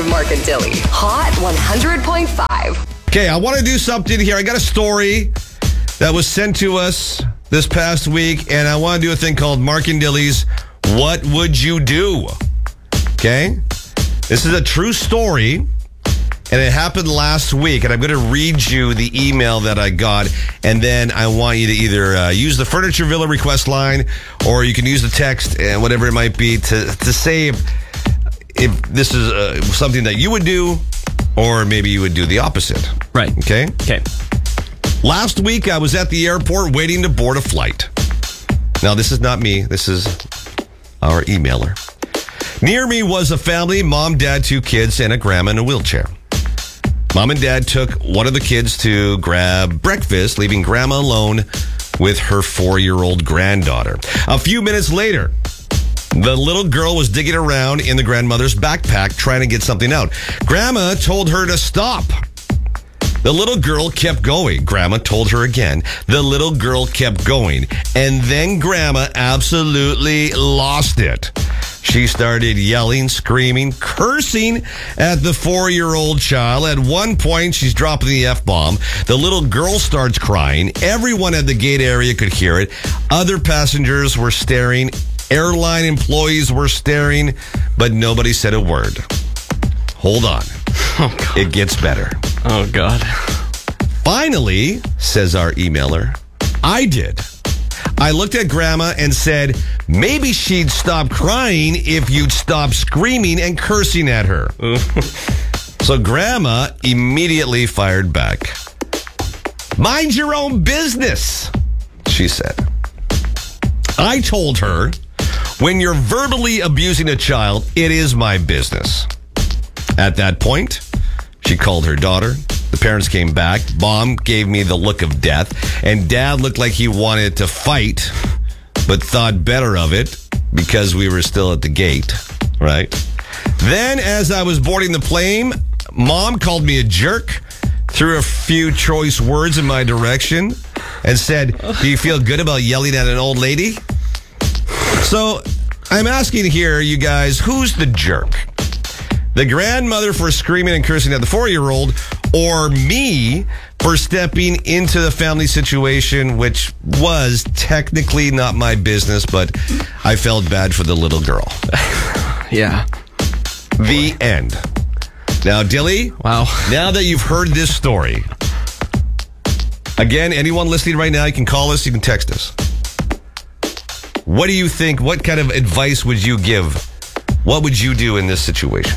of Mark and Dilly. Hot 100.5. Okay, I want to do something here. I got a story that was sent to us this past week, and I want to do a thing called Mark and Dilly's What Would You Do? Okay? This is a true story, and it happened last week, and I'm going to read you the email that I got, and then I want you to either use the Furniture Villa request line, or you can use the text, and whatever it might be, to say if this is something that you would do, or maybe you would do the opposite. Right. Okay? Okay. Last week, I was at the airport waiting to board a flight. Now, this is not me. This is our emailer. Near me was a family, mom, dad, 2 kids, and a grandma in a wheelchair. Mom and dad took one of the kids to grab breakfast, leaving grandma alone with her 4-year-old granddaughter. A few minutes later, the little girl was digging around in the grandmother's backpack trying to get something out. Grandma told her to stop. The little girl kept going. Grandma told her again. The little girl kept going. And then Grandma absolutely lost it. She started yelling, screaming, cursing at the 4-year-old child. At one point, she's dropping the F-bomb. The little girl starts crying. Everyone at the gate area could hear it. Other passengers were staring. Airline employees were staring, but nobody said a word. Hold on. Oh, God. It gets better. Oh, God. Finally, says our emailer, I did. I looked at Grandma and said, maybe she'd stop crying if you'd stop screaming and cursing at her. So Grandma immediately fired back. Mind your own business, she said. I told her, when you're verbally abusing a child, it is my business. At that point, she called her daughter. The parents came back. Mom gave me the look of death, and Dad looked like he wanted to fight, but thought better of it because we were still at the gate, right? Then, as I was boarding the plane, Mom called me a jerk, threw a few choice words in my direction, and said, do you feel good about yelling at an old lady? So, I'm asking here, you guys, who's the jerk? The grandmother for screaming and cursing at the 4-year-old, or me for stepping into the family situation, which was technically not my business, but I felt bad for the little girl. Yeah. The end. Now, Dilly, Wow. now that you've heard this story, again, anyone listening right now, you can call us, you can text us. What do you think? What kind of advice would you give? What would you do in this situation?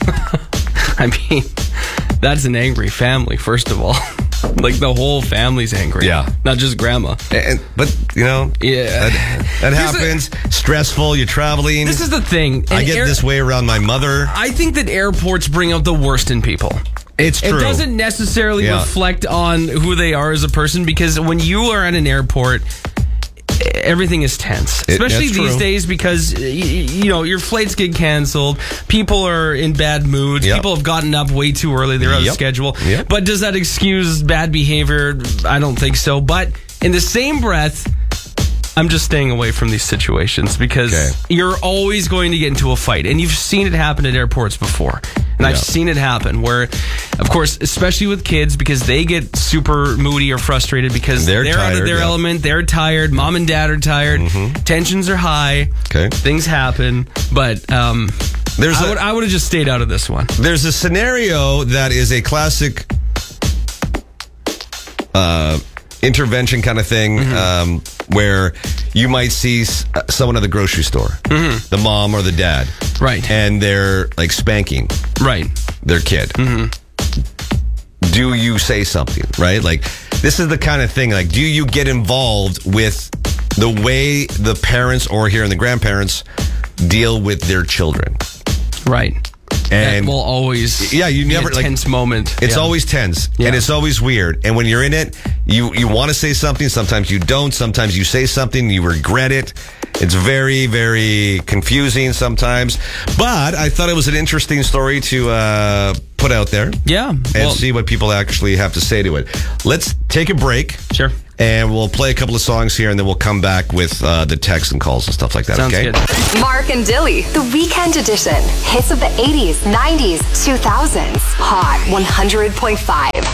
I mean, that's an angry family, first of all. Like, the whole family's angry. Yeah. Not just Grandma. But, you know, Yeah. that happens. Stressful. You're traveling. This is the thing. I get this way around my mother. I think that airports bring out the worst in people. It's true. It doesn't necessarily reflect on who they are as a person, because when you are at an airport, everything is tense, especially these days, because you know, your flights get canceled, people are in bad moods, people have gotten up way too early, they're out of schedule. But does that excuse bad behavior? I don't think so. But in the same breath, I'm just staying away from these situations, because you're always going to get into a fight, and you've seen it happen at airports before. And I've seen it happen where, of course, especially with kids, because they get super moody or frustrated because they're tired, out of their element. They're tired. Mom and dad are tired. Tensions are high. Things happen. But I would have just stayed out of this one. There's a scenario that is a classic intervention kind of thing, where you might see someone at the grocery store, the mom or the dad, right, and they're like spanking their kid. Do you say something, right? Like, this is the kind of thing, like, do you get involved with the way the parents, or here in the grandparents, deal with their children? Right. And that will always you never, be a tense moment. It's always tense, and it's always weird. And when you're in it, you want to say something. Sometimes you don't. Sometimes you say something, you regret it. It's very, very confusing sometimes. But I thought it was an interesting story to put out there. Yeah. And see what people actually have to say to it. Let's take a break. Sure. And we'll play a couple of songs here, and then we'll come back with the texts and calls and stuff like that. Sounds okay? good. Mark and Dilly, the weekend edition. Hits of the 80s, 90s, 2000s. Hot 100.5.